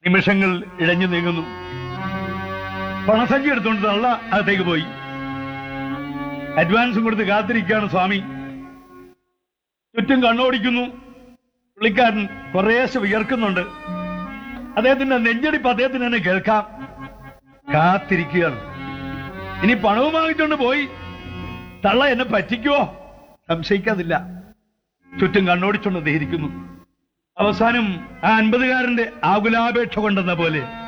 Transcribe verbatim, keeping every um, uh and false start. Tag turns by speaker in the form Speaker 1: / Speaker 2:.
Speaker 1: നിമിഷങ്ങൾ ഇഴഞ്ഞു നീങ്ങുന്നു. പണസഞ്ചി എടുത്തുകൊണ്ട് തള്ള അകത്തേക്ക് പോയി. അഡ്വാൻസും കൊടുത്ത് കാത്തിരിക്കുകയാണ് സ്വാമി. ചുറ്റും കണ്ണോടിക്കുന്നു. പുള്ളിക്കാരൻ കുറേശ്ശെ വിയർക്കുന്നുണ്ട്. അദ്ദേഹത്തിന്റെ നെഞ്ചടിപ്പ് അദ്ദേഹത്തിന് തന്നെ കേൾക്കാം. കാത്തിരിക്കുകയാണ്. ഇനി പണവും വാങ്ങിച്ചുകൊണ്ട് പോയി തള്ള എന്നെ പറ്റിക്കുവോ? സംശയിക്കാതില്ല. ചുറ്റും കണ്ണോടിച്ചുകൊണ്ട് അദ്ദേഹിക്കുന്നു. അവസാനം ആ അൻപതുകാരന്റെ ആകുലാപേക്ഷ കൊണ്ടെന്ന പോലെ